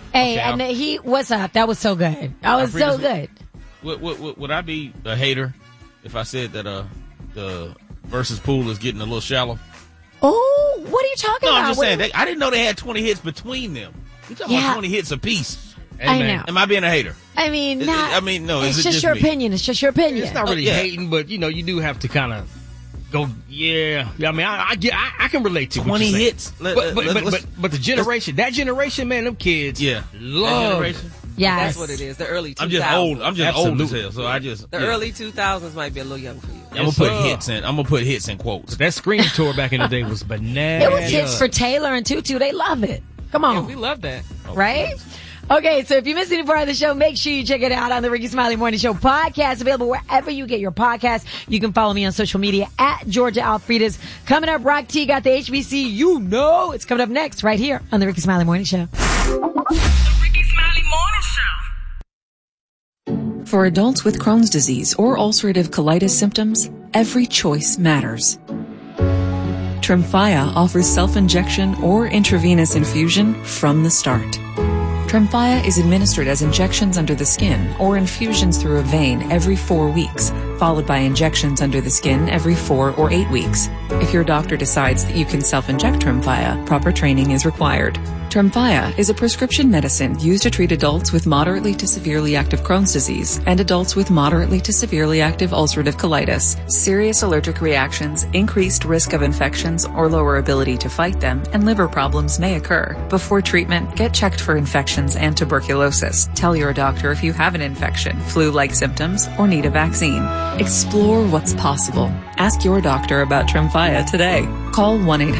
Hey, and what's up? That was so good. That was so good. Would I be a hater if I said that the versus pool is getting a little shallow? Oh, what are you talking about? No, I'm just saying. I didn't know they had 20 hits between them. You're talking about 20 hits apiece. I know. Am I being a hater? I mean, no. It's just your opinion. It's just your opinion. It's not really hating, but you do have to kind of go. Yeah. I mean, I can relate to 20 hits. But the generation, man, them kids, love. Yes. That's what it is. The early 2000s. I'm just old as hell. So the early 2000s might be a little young for you. I'm gonna put hits in quotes. That Scream tour back in the day was bananas. It was hits for Taylor and Tutu. They love it. Come on. Yeah, we love that. Right? Okay, so if you missed any part of the show, make sure you check it out on the Ricky Smiley Morning Show podcast, available wherever you get your podcast. You can follow me on social media at Georgia Alfredas. Coming up, Rock T got the HBC. It's coming up next right here on the Ricky Smiley Morning Show. The Ricky Smiley Morning Show. For adults with Crohn's disease or ulcerative colitis symptoms, every choice matters. Tremfya offers self-injection or intravenous infusion from the start. Tremfya is administered as injections under the skin or infusions through a vein every 4 weeks, followed by injections under the skin every 4 or 8 weeks. If your doctor decides that you can self-inject Tremfya, proper training is required. Tremfya is a prescription medicine used to treat adults with moderately to severely active Crohn's disease and adults with moderately to severely active ulcerative colitis. Serious allergic reactions, increased risk of infections or lower ability to fight them, and liver problems may occur. Before treatment, get checked for infections and tuberculosis. Tell your doctor if you have an infection, flu-like symptoms, or need a vaccine. Explore what's possible. Ask your doctor about Tremfya today. Call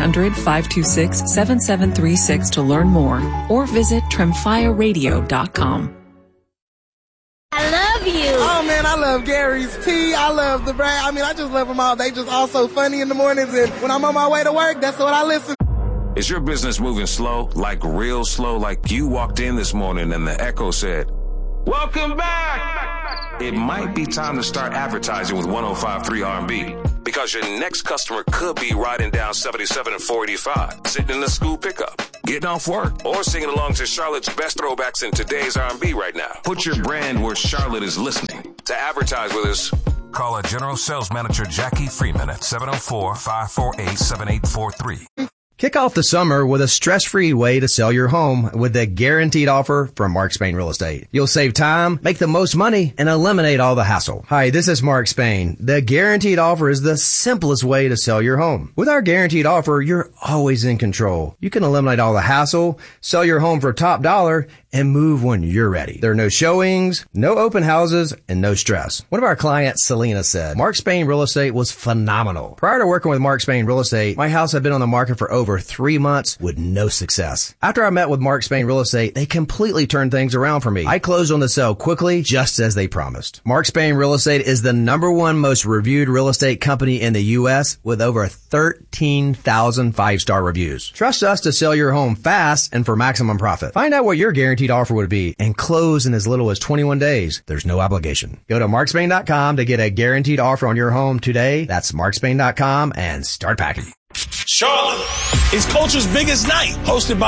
1-800-526-7736 to learn more or visit tremfyaradio.com. I love you. Oh, man, I love Gary's Tea. I love the brand. I mean, I just love them all. They just all so funny in the mornings, and when I'm on my way to work, that's what I listen. Is your business moving slow, like real slow, like you walked in this morning and the echo said, "Welcome back"? It might be time to start advertising with 105.3 R&B, because your next customer could be riding down 77 and 485, sitting in the school pickup, getting off work, or singing along to Charlotte's best throwbacks in today's R&B right now. Put your brand where Charlotte is listening. To advertise with us, call our General Sales Manager Jackie Freeman at 704-548-7843. Kick off the summer with a stress-free way to sell your home with the guaranteed offer from Mark Spain Real Estate. You'll save time, make the most money, and eliminate all the hassle. Hi, this is Mark Spain. The guaranteed offer is the simplest way to sell your home. With our guaranteed offer, you're always in control. You can eliminate all the hassle, sell your home for top dollar, and move when you're ready. There are no showings, no open houses, and no stress. One of our clients, Selena, said, Mark Spain Real Estate was phenomenal. Prior to working with Mark Spain Real Estate, my house had been on the market for over 3 months with no success. After I met with Mark Spain Real Estate, they completely turned things around for me. I closed on the sale quickly, just as they promised. Mark Spain Real Estate is the #1 most reviewed real estate company in the U.S. with over 13,000 5-star reviews. Trust us to sell your home fast and for maximum profit. Find out what your guaranteed offer would be and close in as little as 21 days. There's no obligation. Go to markspain.com to get a guaranteed offer on your home today. That's markspain.com and start packing. Charlotte is culture's biggest night, hosted by